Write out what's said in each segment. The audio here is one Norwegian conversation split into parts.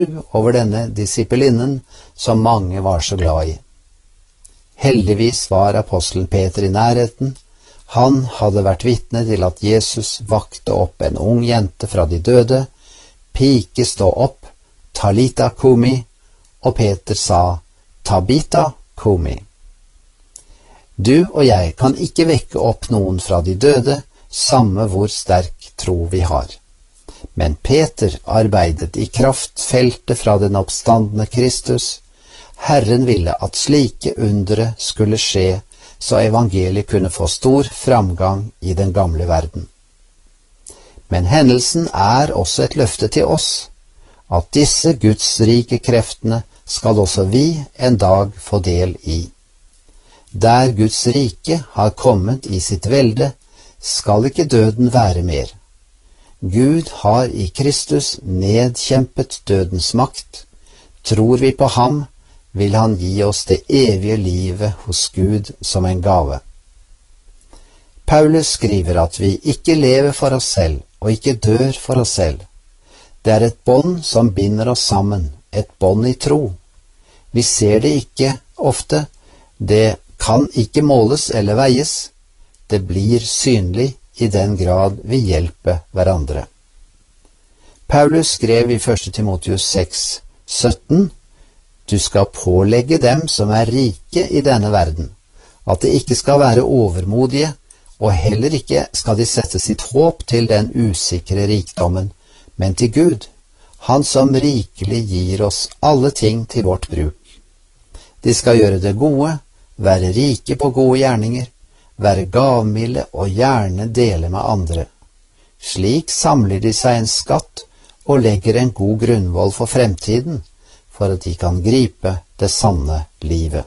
over denne disippelinnen som mange var så glad i. Heldigvis var apostelen Peter i nærheten. Han hadde vært vitne til at Jesus vakte opp en ung jente fra de døde. Pike, stå opp, Talita kumi, og Peter sa, Tabita kumi. Du og jeg kan ikke vekke opp noen fra de døde, samme hvor sterk tro vi har. Men Peter arbeidet i kraftfeltet fra den oppstandne Kristus. Herren ville at slike undre skulle skje, så evangeliet kunne få stor framgang i den gamle verden. Men hendelsen er også et løfte til oss, at disse gudsrike kreftene skal også vi en dag få del i. Der Guds rike har kommet i sitt velde, skal ikke døden være mer. Gud har i Kristus nedkjempet dødens makt. Tror vi på ham, vil han gi oss det evige livet hos Gud som en gave. Paulus skriver at vi ikke lever for oss selv og ikke dør for oss selv. Det er et bånd som binder oss sammen, et bånd i tro. Vi ser det ikke ofte, det kan ikke måles eller veies. Det blir synlig i den grad vi hjelper hverandre. Paulus skrev i 1. Timotheus 6:17, du skal pålegge dem som er rike i denne verden, at de ikke skal være overmodige, og heller ikke skal de sette sitt håp til den usikre rikdommen, men til Gud, han som rikelig gir oss alle ting til vårt bruk. De skal gjøre det gode, være rike på gode gjerninger, være gavmilde og gjerne dele med andre. Slik samler de seg en skatt og legger en god grunnvoll for fremtiden, for at de kan gripe det sanne livet.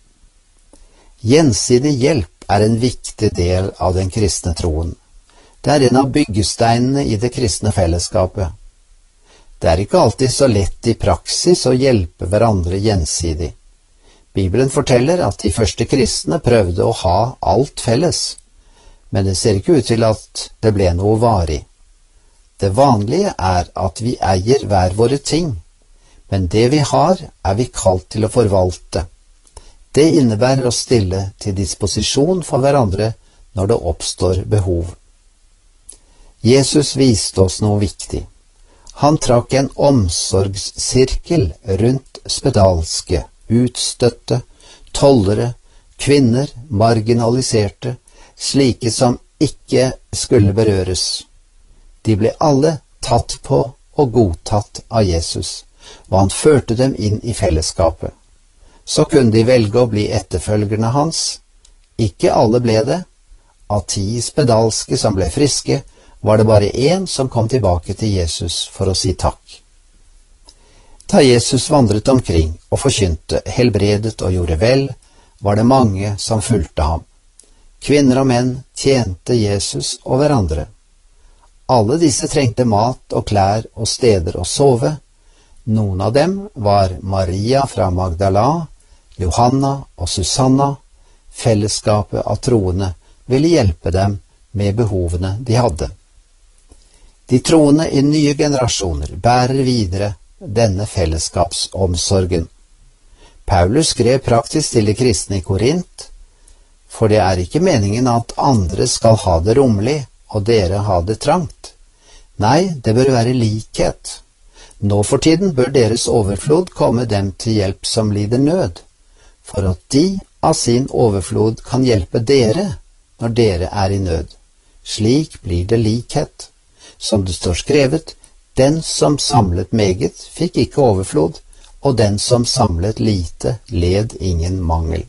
Gjensidig hjelp er en viktig del av den kristne troen. Det er en av byggesteinene i det kristne fellesskapet. Det er ikke alltid så lett i praksis å hjelpe hverandre gjensidig. Bibelen forteller at de første kristne prøvde å ha alt felles, men det ser ikke ut til at det ble noe varig. Det vanlige er at vi eier hver våre ting, men det vi har er vi kalt til å forvalte. Det innebærer å stille til disposisjon for hverandre når det oppstår behov. Jesus viste oss noe viktig. Han trakk en omsorgssirkel rundt spedalske, utstøtte, tollere, kvinner, marginaliserte, slike som ikke skulle berøres. De ble alle tatt på og godtatt av Jesus, og han førte dem inn i fellesskapet. Så kunne de velge å bli etterfølgerne hans. Ikke alle ble det. Av 10 spedalske som ble friske, var det bare 1 som kom tilbake til Jesus for å si takk. Da Jesus vandret omkring og forkynte, helbredet og gjorde vel, var det mange som fulgte ham. Kvinner og menn tjente Jesus og hverandre. Alle disse trengte mat og klær og steder å sove. Noen av dem var Maria fra Magdala, Johanna og Susanna. Fellesskapet av troende ville hjelpe dem med behovene de hadde. De troende i nye generasjoner bærer videre denne fellesskapsomsorgen. Paulus skrev praktisk til de kristne i Korint, for det er ikke meningen at andre skal ha det rommelig og dere ha det trangt. Nei, det bør være likhet. Nå for tiden bør deres overflod komme dem til hjelp som lider nød, for at de av sin overflod kan hjelpe dere når dere er i nød. Slik blir det likhet. Som det står skrevet, den som samlet meget fikk ikke overflod, og den som samlet lite led ingen mangel.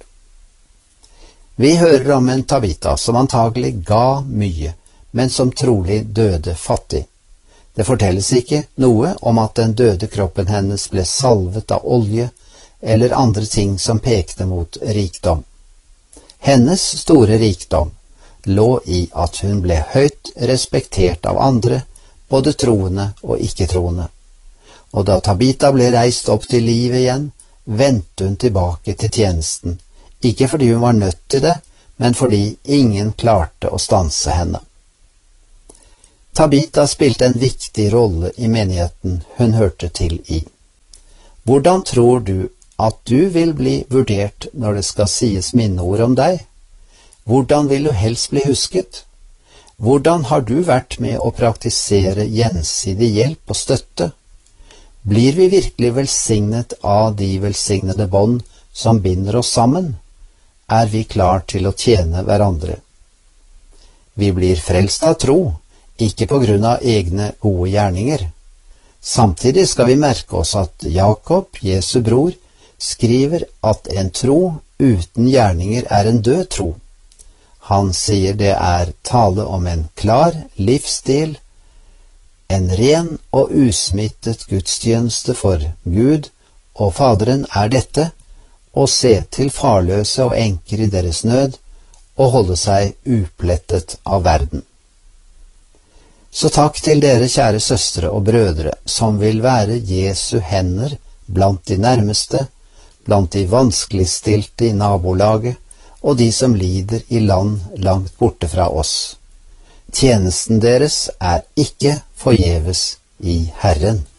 Vi hører om en Tabita som antagelig ga mye, men som trolig døde fattig. Det fortelles ikke noe om at den døde kroppen hennes ble salvet av olje eller andre ting som pekte mot rikdom. Hennes store rikdom lå i at hun ble høyt respektert av andre, både troende og ikke-troende. Og da Tabita ble reist opp til livet igjen, vendte hun tilbake til tjenesten, ikke fordi hun var nødt til det, men fordi ingen klarte å stanse henne. Tabita spilte en viktig rolle i menigheten hun hørte til i. Hvordan tror du at du vil bli vurdert når det skal sies minneord om deg? Hvordan vil du helst bli husket? Hvordan har du vært med å praktisere gjensidig hjelp og støtte? Blir vi virkelig velsignet av de velsignede bånd som binder oss sammen? Er vi klar til å tjene hverandre? Vi blir frelst av tro, ikke på grunn av egne gode gjerninger. Samtidig skal vi merke oss at Jakob, Jesu bror, skriver at en tro uten gjerninger er en død tro. Han sier det er tale om en klar livsstil, en ren og usmittet gudstjeneste for Gud, og Faderen er dette, å se til farløse og enker i deres nød, og holde seg uplettet av verden. Så takk til dere kjære søstre og brødre, som vil være Jesu hender blant de nærmeste, blant de vanskeligstilte i nabolaget, og de som lider i land langt borte fra oss. Tjenesten deres er ikke forgjeves i Herren.